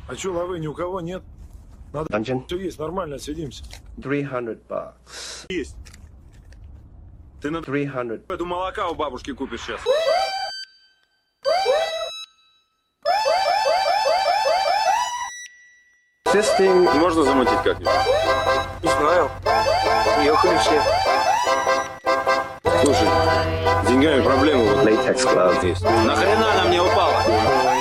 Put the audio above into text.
А что, лавы ни у кого нет? Надо, Dungeon. все есть, нормально, сидимся. $300. Есть. Ты на 300. эту молока у бабушки купишь сейчас. Existing. Можно замутить как-нибудь? Не знаю. Ехали все. Слушай, с деньгами проблемы вот Latex glove. есть. Нахрена она мне упала?